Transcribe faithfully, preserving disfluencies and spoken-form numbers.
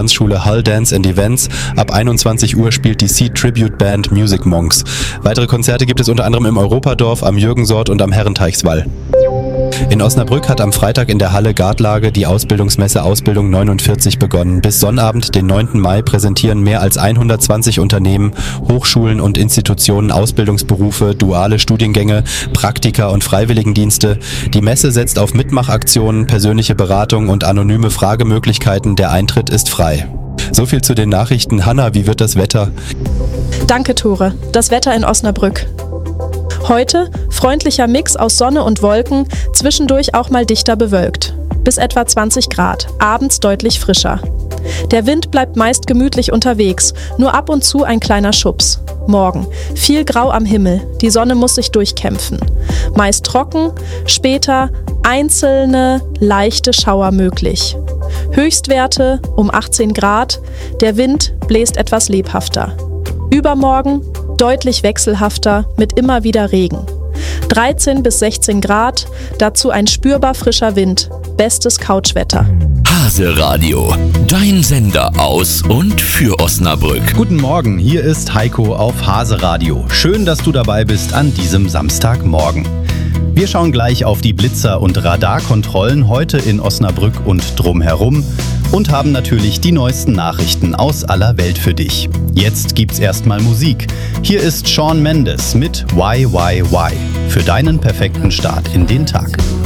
Schule Hull Dance and Events. Ab einundzwanzig Uhr spielt die Seed Tribute Band Music Monks. Weitere Konzerte gibt es unter anderem im Europadorf, am Jürgensort und am Herrenteichswall. In Osnabrück hat am Freitag in der Halle Gartlage die Ausbildungsmesse Ausbildung neunundvierzig begonnen. Bis Sonnabend, den neunten Mai, präsentieren mehr als hundertzwanzig Unternehmen, Hochschulen und Institutionen Ausbildungsberufe, duale Studiengänge, Praktika und Freiwilligendienste. Die Messe setzt auf Mitmachaktionen, persönliche Beratung und anonyme Fragemöglichkeiten. Der Eintritt ist frei. So viel zu den Nachrichten. Hanna, wie wird das Wetter? Danke, Tore. Das Wetter in Osnabrück. Heute freundlicher Mix aus Sonne und Wolken, zwischendurch auch mal dichter bewölkt. Bis etwa zwanzig Grad, abends deutlich frischer. Der Wind bleibt meist gemütlich unterwegs, nur ab und zu ein kleiner Schubs. Morgen, viel Grau am Himmel, die Sonne muss sich durchkämpfen. Meist trocken, später einzelne, leichte Schauer möglich. Höchstwerte um achtzehn Grad, der Wind bläst etwas lebhafter. Übermorgen deutlich wechselhafter mit immer wieder Regen. dreizehn bis sechzehn Grad, dazu ein spürbar frischer Wind. Bestes Couchwetter. Hase Radio, dein Sender aus und für Osnabrück. Guten Morgen, hier ist Heiko auf Hase Radio. Schön, dass du dabei bist an diesem Samstagmorgen. Wir schauen gleich auf die Blitzer- und Radarkontrollen heute in Osnabrück und drumherum und haben natürlich die neuesten Nachrichten aus aller Welt für dich. Jetzt gibt's erstmal Musik. Hier ist Shawn Mendes mit Why Why Why für deinen perfekten Start in den Tag.